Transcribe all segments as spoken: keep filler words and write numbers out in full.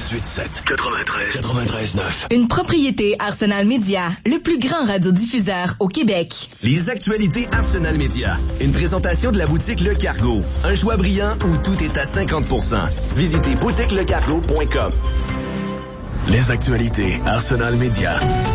quatre-vingt-dix-huit sept, quatre-vingt-treize, quatre-vingt-treize neuf. Une propriété Arsenal Média, le plus grand radiodiffuseur au Québec. Les actualités Arsenal Média. Une présentation de la boutique Le Cargo. Un choix brillant où tout est à cinquante pour cent. Visitez boutique le cargo point com. Les actualités Arsenal Média.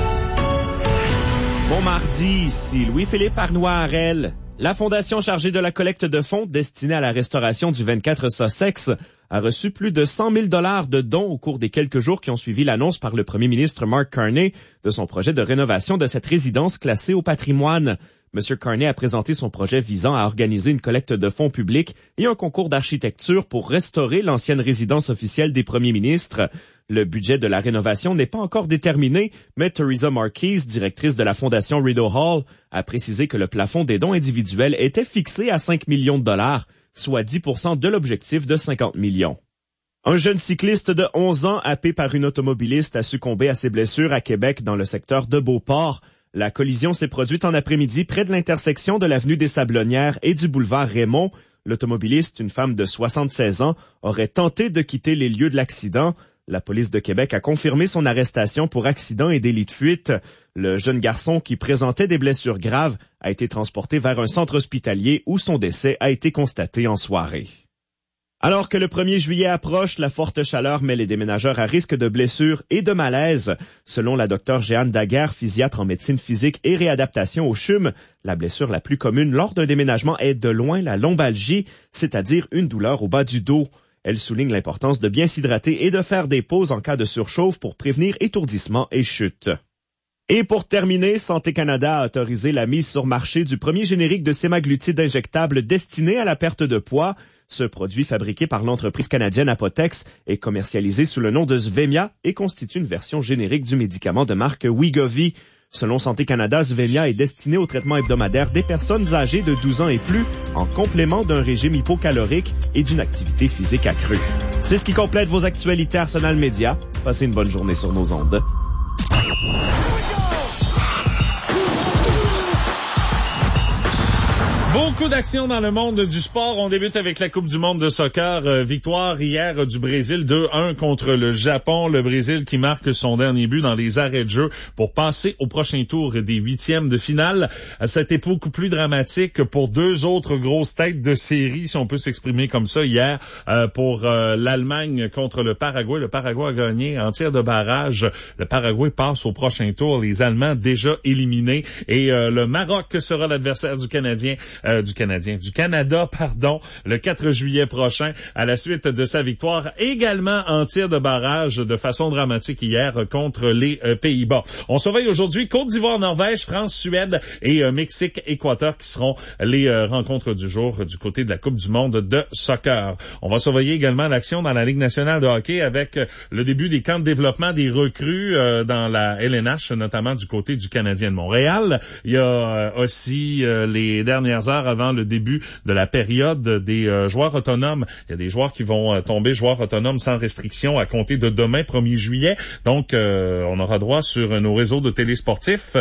Bon mardi, ici Louis-Philippe Arnois-Harel. La fondation chargée de la collecte de fonds destinée à la restauration du vingt-quatre Sussex a reçu plus de cent mille dollars de dons au cours des quelques jours qui ont suivi l'annonce par le premier ministre Mark Carney de son projet de rénovation de cette résidence classée au patrimoine. M. Carney a présenté son projet visant à organiser une collecte de fonds publics et un concours d'architecture pour restaurer l'ancienne résidence officielle des premiers ministres. Le budget de la rénovation n'est pas encore déterminé, mais Theresa Marquise, directrice de la fondation Rideau Hall, a précisé que le plafond des dons individuels était fixé à cinq millions de dollars, soit dix pour cent de l'objectif de cinquante millions. Un jeune cycliste de onze ans happé par une automobiliste a succombé à ses blessures à Québec dans le secteur de Beauport. La collision s'est produite en après-midi près de l'intersection de l'avenue des Sablonnières et du boulevard Raymond. L'automobiliste, une femme de soixante-seize ans, aurait tenté de quitter les lieux de l'accident. La police de Québec a confirmé son arrestation pour accident et délit de fuite. Le jeune garçon qui présentait des blessures graves a été transporté vers un centre hospitalier où son décès a été constaté en soirée. Alors que le premier juillet approche, la forte chaleur met les déménageurs à risque de blessures et de malaise. Selon la docteure Jeanne Daguerre, physiatre en médecine physique et réadaptation au C H U M, la blessure la plus commune lors d'un déménagement est de loin la lombalgie, c'est-à-dire une douleur au bas du dos. Elle souligne l'importance de bien s'hydrater et de faire des pauses en cas de surchauffe pour prévenir étourdissement et chute. Et pour terminer, Santé Canada a autorisé la mise sur marché du premier générique de sémaglutide injectable destiné à la perte de poids. Ce produit fabriqué par l'entreprise canadienne Apotex est commercialisé sous le nom de Zvemia et constitue une version générique du médicament de marque Wegovy. Selon Santé Canada, Zvemia est destiné au traitement hebdomadaire des personnes âgées de douze ans et plus en complément d'un régime hypocalorique et d'une activité physique accrue. C'est ce qui complète vos actualités Arsenal Média. Passez une bonne journée sur nos ondes. Beaucoup d'actions dans le monde du sport. On débute avec la Coupe du monde de soccer. Euh, victoire hier du Brésil deux un contre le Japon. Le Brésil qui marque son dernier but dans les arrêts de jeu pour passer au prochain tour des huitièmes de finale. C'était beaucoup plus dramatique pour deux autres grosses têtes de série, si on peut s'exprimer comme ça, hier euh, pour euh, l'Allemagne contre le Paraguay. Le Paraguay a gagné en tir de barrage. Le Paraguay passe au prochain tour. Les Allemands déjà éliminés. Et euh, le Maroc sera l'adversaire du Canadien. Euh, du Canadien, du Canada, pardon, le quatre juillet prochain, à la suite de sa victoire, également en tir de barrage de façon dramatique hier contre les euh, Pays-Bas. On surveille aujourd'hui Côte d'Ivoire, Norvège, France, Suède et euh, Mexique, Équateur qui seront les euh, rencontres du jour du côté de la Coupe du monde de soccer. On va surveiller également l'action dans la Ligue nationale de hockey avec euh, le début des camps de développement des recrues euh, dans la L N H, notamment du côté du Canadien de Montréal. Il y a euh, aussi euh, les dernières heures avant le début de la période des euh, joueurs autonomes. Il y a des joueurs qui vont euh, tomber joueurs autonomes sans restriction à compter de demain, premier juillet. Donc, euh, on aura droit sur nos réseaux de télésportifs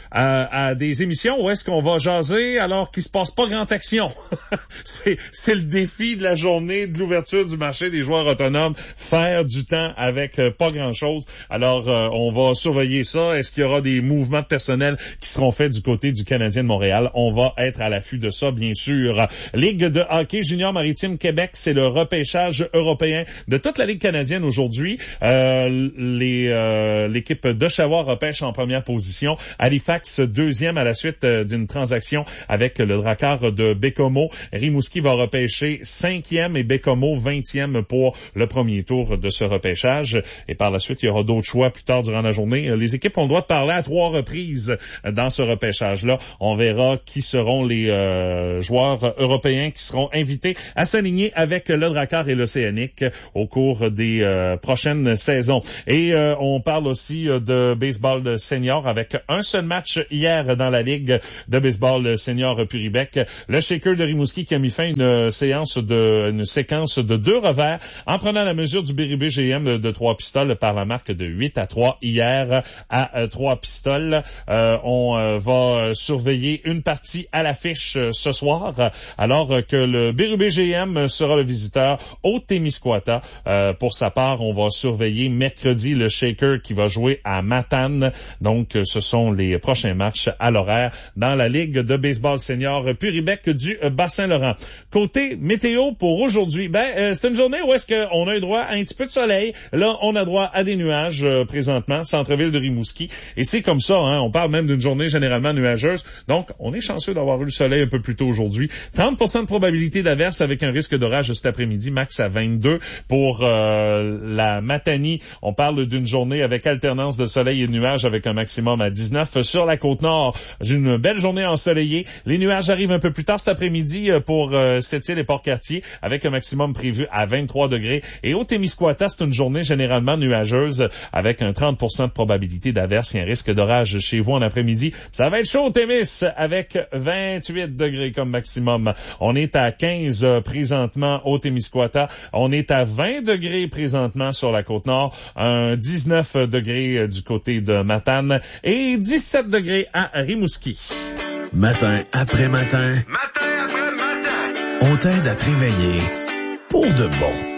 à, à des émissions où est-ce qu'on va jaser alors qu'il se passe pas grande action. c'est, c'est le défi de la journée de l'ouverture du marché des joueurs autonomes, faire du temps avec euh, pas grand-chose. Alors, euh, on va surveiller ça. Est-ce qu'il y aura des mouvements de personnel qui seront faits du côté du Canadien de Montréal? On va être à l'affût de ça, bien sûr. Ligue de hockey junior maritime Québec, c'est le repêchage européen de toute la Ligue canadienne aujourd'hui. Euh, les, euh, l'équipe d'Oshawa repêche en première position. Halifax, deuxième à la suite euh, d'une transaction avec le Drakkar de Bécomo. Rimouski va repêcher cinquième et Bécomo vingtième pour le premier tour de ce repêchage. Et par la suite, il y aura d'autres choix plus tard durant la journée. Les équipes ont le droit de parler à trois reprises dans ce repêchage-là. On verra qui seront les euh, joueurs européens qui seront invités à s'aligner avec le Drakkar et l'Océanique au cours des euh, prochaines saisons. Et euh, on parle aussi de baseball senior avec un seul match hier dans la Ligue de baseball senior Puribec. Le Shaker de Rimouski qui a mis fin à une séance de, une séquence de deux revers en prenant la mesure du Bérubé G M de trois pistoles par la marque de huit à trois hier à trois pistoles. Euh, on euh, va surveiller une partie à l'affiche match euh, ce soir, euh, alors euh, que le Bérubé G M sera le visiteur au Témiscouata. Euh, pour sa part, on va surveiller mercredi le Shaker qui va jouer à Matane. Donc, euh, ce sont les prochains matchs à l'horaire dans la Ligue de baseball senior Puribec du euh, Bas-Saint-Laurent. Côté météo pour aujourd'hui, ben euh, c'est une journée où est-ce qu'on a eu droit à un petit peu de soleil. Là, on a droit à des nuages euh, présentement, centre-ville de Rimouski. Et c'est comme ça, hein, on parle même d'une journée généralement nuageuse. Donc, on est chanceux d'avoir eu le soleil un peu plus tôt aujourd'hui. trente pour cent de probabilité d'averse avec un risque d'orage cet après-midi, max à vingt-deux. Pour euh, la Matanie, on parle d'une journée avec alternance de soleil et de nuages avec un maximum à dix-neuf. Sur la Côte-Nord, une belle journée ensoleillée. Les nuages arrivent un peu plus tard cet après-midi pour euh, Sept-Îles et Port-Cartier avec un maximum prévu à vingt-trois degrés. Et au Témiscouata, c'est une journée généralement nuageuse avec un trente pour cent de probabilité d'averse et un risque d'orage chez vous en après-midi. Ça va être chaud au Témis avec vingt-huit degrés comme maximum. On est à quinze présentement au Témiscouata. On est à vingt degrés présentement sur la Côte-Nord. Un dix-neuf degrés du côté de Matane et dix-sept degrés à Rimouski. Matin après matin. Matin après matin. On t'aide à te réveiller pour de bon.